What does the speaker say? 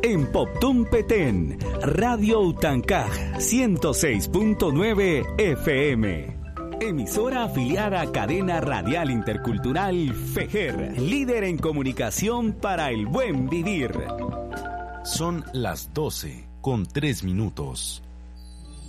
En Poptún Petén, Radio Utancaj 106.9 FM. Emisora afiliada a Cadena Radial Intercultural FEJER, líder en comunicación para el buen vivir. Son las 12:03.